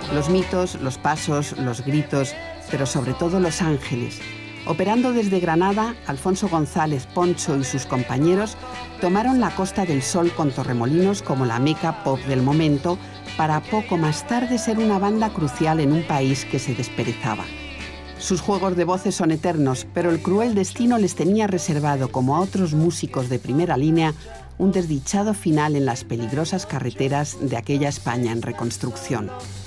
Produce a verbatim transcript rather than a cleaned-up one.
Los mitos, los pasos, los gritos, pero sobre todo los ángeles. Operando desde Granada, Alfonso González, Poncho y sus compañeros tomaron la Costa del Sol con Torremolinos como la meca pop del momento, para poco más tarde ser una banda crucial en un país que se desperezaba. Sus juegos de voces son eternos, pero el cruel destino les tenía reservado, como a otros músicos de primera línea, un desdichado final en las peligrosas carreteras de aquella España en reconstrucción.